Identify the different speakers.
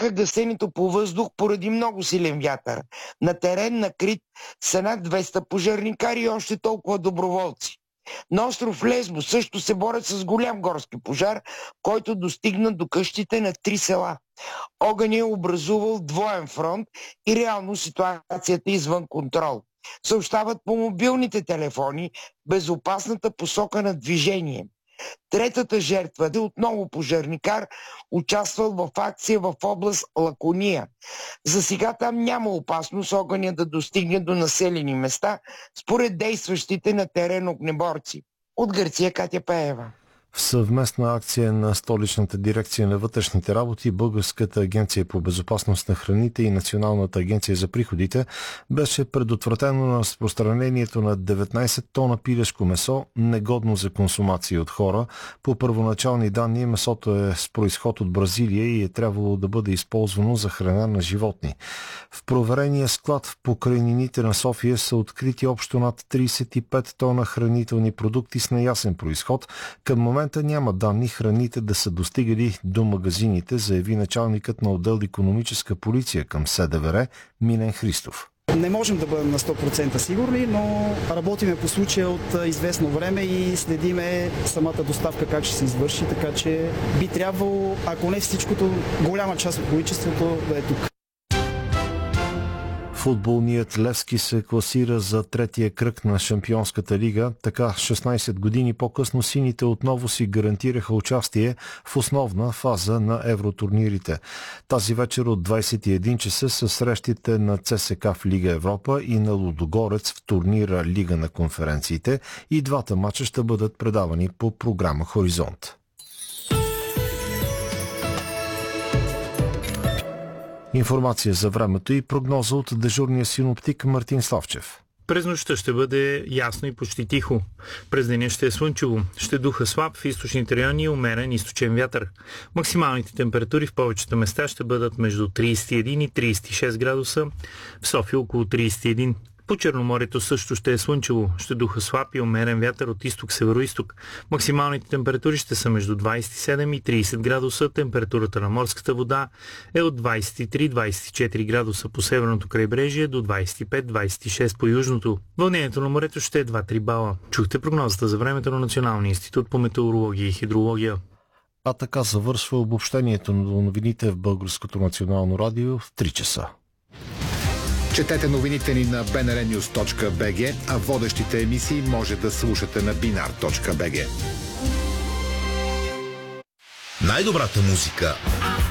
Speaker 1: Спряха гасенето по въздух поради много силен вятър. На терен накрит са над 200 пожарникари и още толкова доброволци. На остров Лесбо също се борят с голям горски пожар, който достигна до къщите на 3 села. Огън е образувал двоен фронт и реално ситуацията е извън контрол. Съобщават по мобилните телефони безопасната посока на движение. Третата жертва е отново пожарникар, участвал в акция в област Лакония. За сега там няма опасност огъня да достигне до населени места, според действащите на терен огнеборци. От Гърция Катя Пеева.
Speaker 2: В съвместна акция на Столичната дирекция на вътрешните работи, Българската агенция по безопасност на храните и Националната агенция за приходите беше предотвратено разпространението на 19 тона пилешко месо, негодно за консумация от хора. По първоначални данни месото е с произход от Бразилия и е трябвало да бъде използвано за храна на животни. В проверения склад в покрайнините на София са открити общо над 35 тона хранителни продукти с неясен произход. Към момента няма данни храните да са достигали до магазините, заяви началникът на отдел икономическа полиция към СДВР Милен Христов.
Speaker 3: Не можем да бъдем на 100% сигурни, но работиме по случая от известно време и следиме самата доставка как ще се извърши, така че би трябвало, ако не всичкото, голяма част от количеството да е тук.
Speaker 2: Футболният Левски се класира за третия кръг на Шампионската лига. Така 16 години по-късно сините отново си гарантираха участие в основна фаза на евротурнирите. Тази вечер от 21 часа са срещите на ЦСКА в Лига Европа и на Лудогорец в турнира Лига на конференциите. И двата мача ще бъдат предавани по програма Хоризонт. Информация за времето и прогноза от дежурния синоптик Мартин Славчев.
Speaker 4: През нощта ще бъде ясно и почти тихо. През деня ще е слънчево. Ще духа слаб в източните райони и умерен източен вятър. Максималните температури в повечето места ще бъдат между 31 и 36 градуса. В София около 31. По Черноморието също ще е слънчево. Ще духа слаб и умерен вятър от изток-североизток. Максималните температури ще са между 27 и 30 градуса. Температурата на морската вода е от 23-24 градуса по северното крайбрежие до 25-26 по южното. Вълнението на морето ще е 2-3 бала. Чухте прогнозата за времето на Националния институт по метеорология и хидрология.
Speaker 2: А така завършва обобщението на новините в Българското национално радио в 3 часа.
Speaker 5: Четете новините ни на bnrnews.bg, а водещите емисии може да слушате на binar.bg.
Speaker 6: Най-добрата музика